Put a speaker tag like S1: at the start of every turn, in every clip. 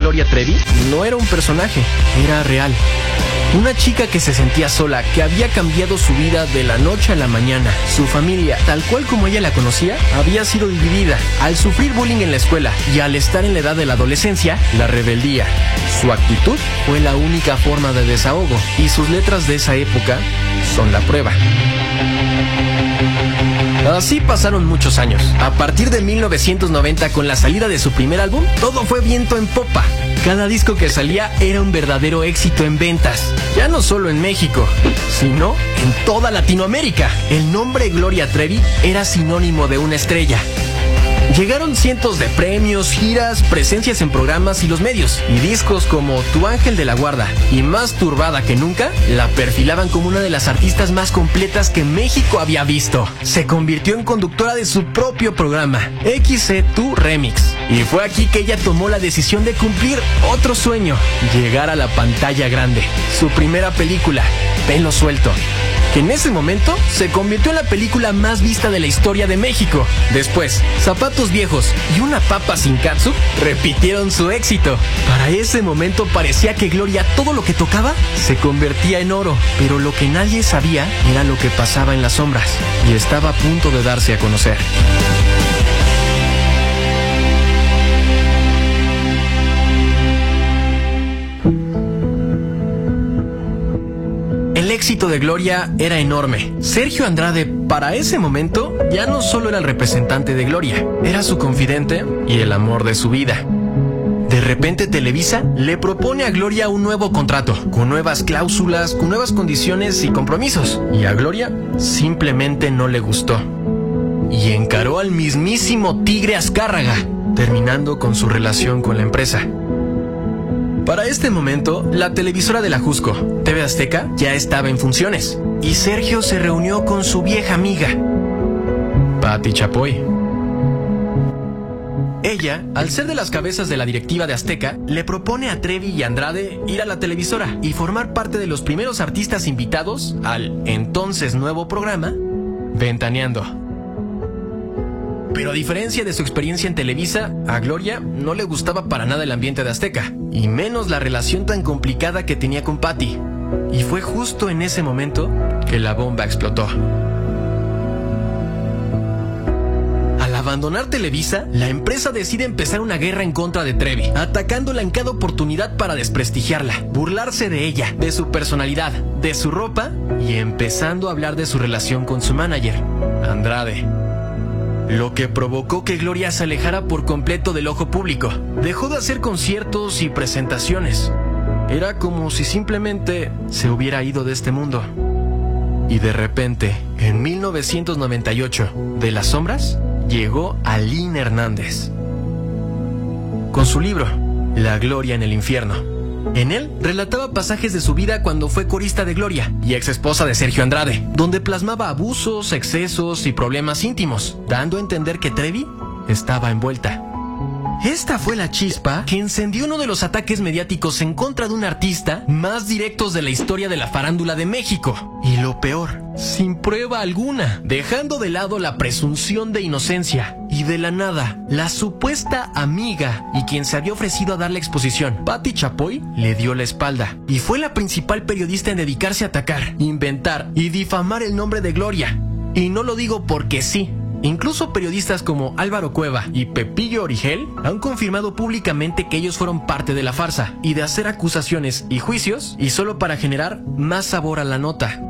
S1: Gloria Trevi no era un personaje, era real. Una chica que se sentía sola, que había cambiado su vida de la noche a la mañana. Su familia, tal cual como ella la conocía, había sido dividida. Al sufrir bullying en la escuela y al estar en la edad de la adolescencia, la rebeldía. Su actitud fue la única forma de desahogo, y sus letras de esa época son la prueba. Así pasaron muchos años. A partir de 1990, con la salida de su primer álbum, todo fue viento en popa. Cada disco que salía era un verdadero éxito en ventas. Ya no solo en México, sino en toda Latinoamérica. El nombre Gloria Trevi era sinónimo de una estrella. Llegaron cientos de premios, giras, presencias en programas y los medios, y discos como Tu Ángel de la Guarda y Más Turbada que Nunca la perfilaban como una de las artistas más completas que México había visto. Se convirtió en conductora de su propio programa, XC2 Remix, y fue aquí que ella tomó la decisión de cumplir otro sueño: llegar a la pantalla grande. Su primera película, Pelo Suelto, que en ese momento se convirtió en la película más vista de la historia de México. Después, Zapatos Viejos y Una Papa Sin Catsup repitieron su éxito. Para ese momento parecía que Gloria, todo lo que tocaba se convertía en oro, pero lo que nadie sabía era lo que pasaba en las sombras, y estaba a punto de darse a conocer. El éxito de Gloria era enorme. Sergio Andrade, para ese momento, ya no solo era el representante de Gloria, era su confidente y el amor de su vida. De repente Televisa le propone a Gloria un nuevo contrato, con nuevas cláusulas, con nuevas condiciones y compromisos. Y a Gloria simplemente no le gustó. Y encaró al mismísimo Tigre Azcárraga, terminando con su relación con la empresa. Para este momento, la televisora de la Jusco, TV Azteca, ya estaba en funciones, y Sergio se reunió con su vieja amiga, Patti Chapoy. Ella, al ser de las cabezas de la directiva de Azteca, le propone a Trevi y Andrade ir a la televisora y formar parte de los primeros artistas invitados al entonces nuevo programa Ventaneando. Pero a diferencia de su experiencia en Televisa, a Gloria no le gustaba para nada el ambiente de Azteca, y menos la relación tan complicada que tenía con Patti. Y fue justo en ese momento que la bomba explotó. Al abandonar Televisa, la empresa decide empezar una guerra en contra de Trevi, atacándola en cada oportunidad para desprestigiarla, burlarse de ella, de su personalidad, de su ropa, y empezando a hablar de su relación con su manager, Andrade. Lo que provocó que Gloria se alejara por completo del ojo público. Dejó de hacer conciertos y presentaciones. Era como si simplemente se hubiera ido de este mundo. Y de repente, en 1998, de las sombras, llegó Aline Hernández con su libro, La Gloria en el Infierno. En él relataba pasajes de su vida cuando fue corista de Gloria y ex esposa de Sergio Andrade, donde plasmaba abusos, excesos y problemas íntimos, dando a entender que Trevi estaba envuelta. Esta fue la chispa que encendió uno de los ataques mediáticos en contra de un artista más directos de la historia de la farándula de México. Y lo peor, sin prueba alguna, dejando de lado la presunción de inocencia. Y de la nada, la supuesta amiga y quien se había ofrecido a darle exposición, Patti Chapoy, le dio la espalda. Y fue la principal periodista en dedicarse a atacar, inventar y difamar el nombre de Gloria. Y no lo digo porque sí. Incluso periodistas como Álvaro Cueva y Pepillo Origel han confirmado públicamente que ellos fueron parte de la farsa y de hacer acusaciones y juicios, y solo para generar más sabor a la nota.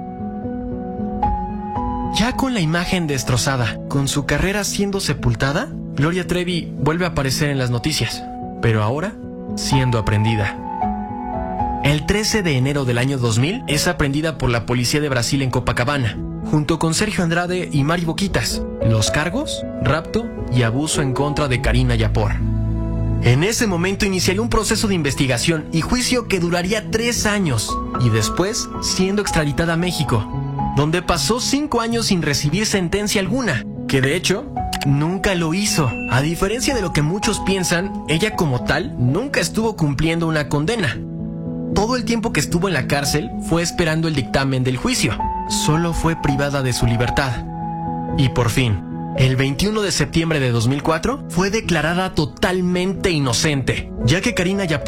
S1: Ya con la imagen destrozada, con su carrera siendo sepultada, Gloria Trevi vuelve a aparecer en las noticias, pero ahora siendo aprendida. El 13 de enero del año 2000 es aprendida por la policía de Brasil en Copacabana, junto con Sergio Andrade y Mari Boquitas. Los cargos, rapto y abuso en contra de Karina Yapor. En ese momento iniciaría un proceso de investigación y juicio que duraría 3 años, y después siendo extraditada a México, donde pasó 5 años sin recibir sentencia alguna, que de hecho nunca lo hizo. A diferencia de lo que muchos piensan, ella como tal nunca estuvo cumpliendo una condena. Todo el tiempo que estuvo en la cárcel fue esperando el dictamen del juicio. Solo fue privada de su libertad. Y por fin, el 21 de septiembre de 2004, fue declarada totalmente inocente, ya que Karina Yapor